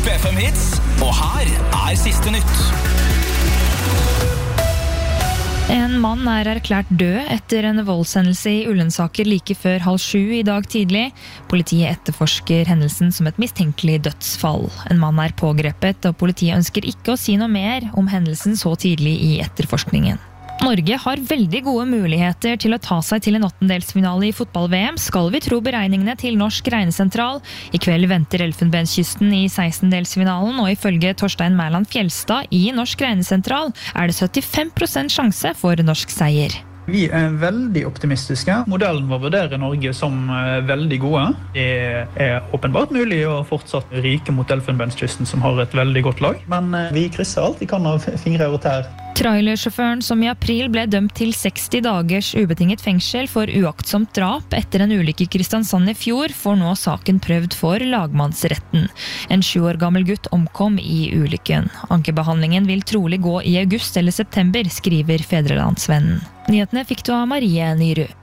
Topp FM-hits, og her siste nytt. En mann erklært død etter en voldshendelse i Ullensaker like før 6:30 i dag tidlig. Politiet etterforsker hendelsen som et mistenkelig dødsfall. En mann pågrepet, og politiet ønsker ikke å si noe mer om hendelsen så tidlig i etterforskningen. Norge har veldig gode muligheter til å ta seg til en 8-delsfinale i fotball-VM, skal vi tro beregningene til Norsk Regnesentral. I kveld venter Elfenbenskysten i 16-delsfinalen, og ifølge Torstein Mærland Fjellstad i Norsk Regnesentral det 75% sjanse for norsk seier. Vi veldig optimistiske. Modellen vår vurderer Norge som veldig gode. Det åpenbart mulig å fortsatt ryke mot Elfenbenskysten, som har et veldig godt lag. Men vi krysser alt vi kan av fingre og tær. Trailersjåføren som i april ble dømt til 60 dagers ubetinget fengsel for uaktsomt drap etter en ulykke i Kristiansand i fjor, får nå saken prøvd for lagmannsretten. En 7 år gammel gutt omkom i ulykken. Ankebehandlingen vil trolig gå i august eller september, skriver Fedrelandsvennen. Nyhetene fikk du av Marie Nyrud.